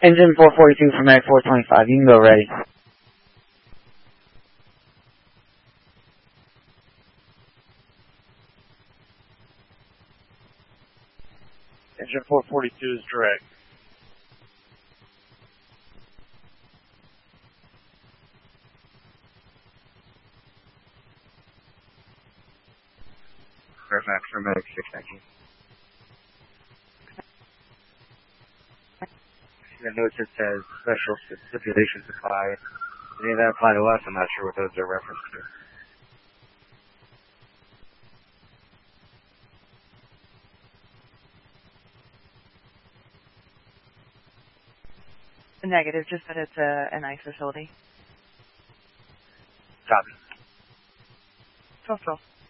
Engine 442 from Mag 425. You can go ready. Engine 442 is direct. Fairfax for Medic 6, thank you. The notes that says special stipulations apply. Any of that apply to us? I'm not sure what those are referenced to. Negative, just that it's an ICE facility. Copy. 12-12.